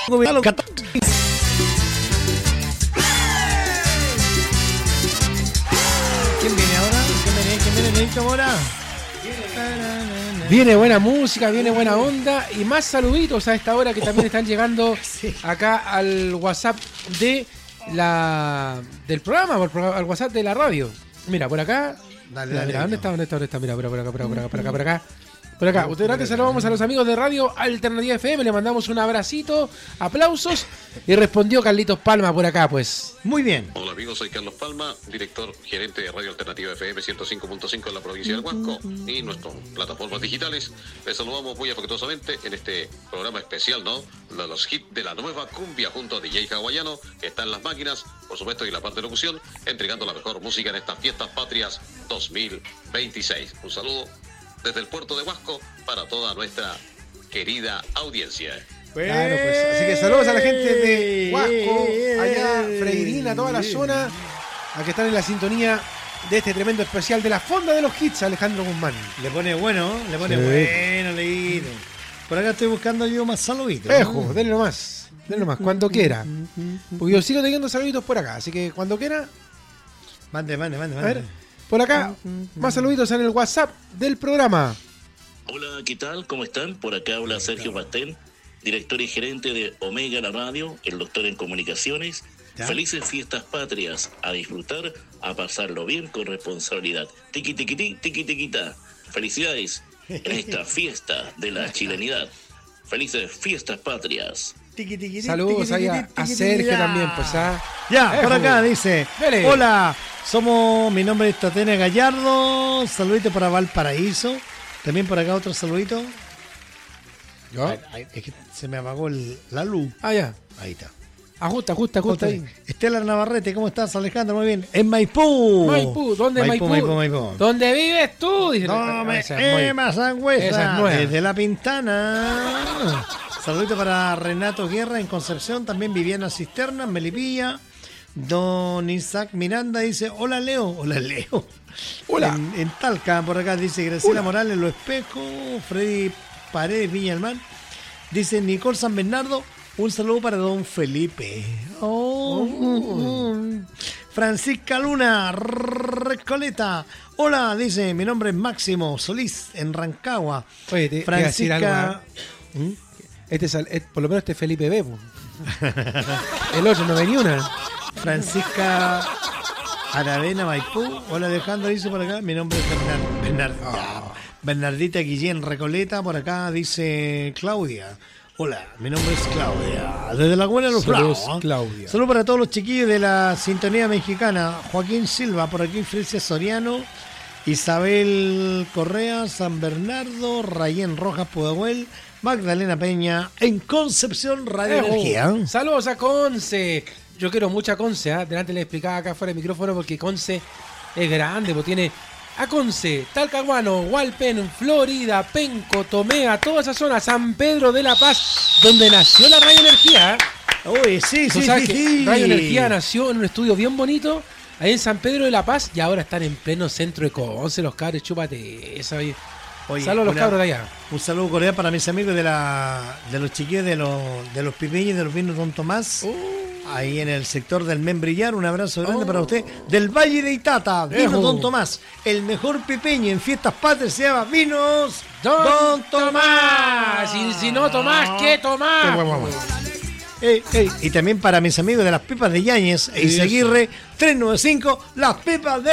¿Quién viene ahora? ¿Quién viene, Neito ahora? Viene buena música, viene buena onda y más saluditos a esta hora que también están llegando acá al WhatsApp del programa, al WhatsApp de la radio. Mira, por acá. Dale, Mira, ¿dónde está? Mira, por acá. Por acá. Usted verá que saludamos a los amigos de Radio Alternativa FM, le mandamos un abracito, aplausos y respondió Carlitos Palma por acá, pues. Muy bien. Hola amigos, soy Carlos Palma, director gerente de Radio Alternativa FM 105.5 en la provincia del Huasco y nuestras plataformas digitales. Les saludamos muy afectuosamente en este programa especial, ¿no? De los hits de la nueva cumbia junto a DJ Hawaiano, que está en las máquinas, por supuesto, y en la parte de locución, entregando la mejor música en estas fiestas patrias 2026. Un saludo desde el puerto de Huasco para toda nuestra querida audiencia. Claro, pues. Así que saludos a la gente de Huasco, allá, Freirina, toda la zona, a que están en la sintonía de este tremendo especial de la Fonda de los Hits, Alejandro Guzmán. Le pone bueno, leído. Por acá estoy buscando yo más saluditos. Pejo, denle nomás, cuando quiera. Porque yo sigo teniendo saluditos por acá, así que cuando quiera. Mande. A ver, por acá, más saluditos en el WhatsApp del programa. Hola, ¿qué tal? ¿Cómo están? Por acá habla Sergio Pastén, director y gerente de Omega La Radio, el doctor en comunicaciones. ¿Ya? Felices fiestas patrias, a disfrutar, a pasarlo bien con responsabilidad. Tiqui tiqui ti, tiqui tiquita. Felicidades en esta fiesta de la chilenidad. Felices fiestas patrias. Saludos ahí a Sergio también, pues. Ya, por acá dice: Dele. Hola, mi nombre es Tatena Gallardo. Saludito para Valparaíso. También por acá otro saludito. ¿Yo? Es que se me apagó la luz. Ya. Ahí está. Ajusta ahí. Estela Navarrete, ¿cómo estás, Alejandro? Muy bien. En Maipú. ¿Dónde Maipú? ¿Dónde vives tú? Dice, Sangüesa. Desde La Pintana. Saludito para Renato Guerra en Concepción. También Viviana Cisterna en Melipilla. Don Isaac Miranda dice: Hola Leo. Hola. En Talca, por acá dice Graciela Morales, Lo Espejo. Freddy Paredes, Viña del Mar. Dice Nicole San Bernardo: un saludo para don Felipe. Francisca Luna, Recoleta. Hola, dice, mi nombre es Máximo Solís, en Rancagua. Oye, te Francisca... voy a decir algo. Por lo menos este Felipe B. El otro no venía una. Francisca Aravena, Maipú. Hola, Alejandro, dice por acá. Mi nombre es Bernardo. Bernardita Guillén, Recoleta. Por acá dice Claudia. Hola, mi nombre es Claudia. Desde la Buena Los Bravos. Claudia. Saludos para todos los chiquillos de la sintonía mexicana. Joaquín Silva, por aquí, Frecia Soriano, Isabel Correa, San Bernardo, Rayén Rojas, Pudahuel, Magdalena Peña, en Concepción, Radio Energía. Saludos a Conce. Yo quiero mucha Conce. Delante le explicaba acá fuera del micrófono porque Conce es grande, porque tiene a Conce, Talcahuano, Hualpén, Florida, Penco, Tomea, toda esa zona, San Pedro de la Paz, donde nació la Radio Energía. Uy, sí. Radio Energía nació en un estudio bien bonito, ahí en San Pedro de la Paz, y ahora están en pleno centro de Conce, los cabros, chúpate esa. Saludos a los cabros de allá. Un saludo cordial para mis amigos de los chiquillos de los pipeños de los vinos Don Tomás. Ahí en el sector del Membrillar, un abrazo grande para usted. Del Valle de Itata, Vinos Don Tomás. El mejor pipeño en fiestas patrias se llama Vinos Don Tomás. Y si no tomás, ¿qué tomás? Y también para mis amigos de las Pipas de Yáñez e Izaguirre, 395, las Pipas de